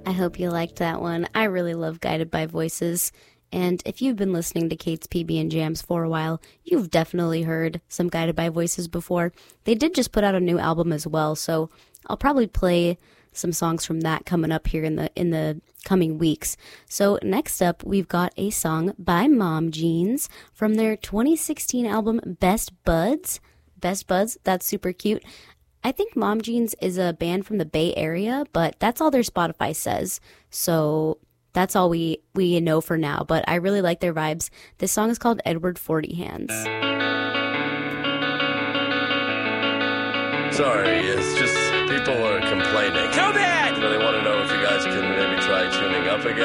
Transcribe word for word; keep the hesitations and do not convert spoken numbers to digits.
I hope you liked that one. I really love Guided by Voices. And if you've been listening to Kate's P B and Jams for a while, you've definitely heard some Guided by Voices before. They did just put out a new album as well, so I'll probably play some songs from that coming up here in the in the coming weeks. So next up, we've got a song by Mom Jeans from their twenty sixteen album Best Buds. Best Buds, that's super cute. I think Mom Jeans is a band from the Bay Area, but that's all their Spotify says. So that's all we, we know for now, but I really like their vibes. This song is called Edward Forty Hands. Sorry, it's just people are complaining. Too bad! Really want to know if you guys can maybe try tuning up again.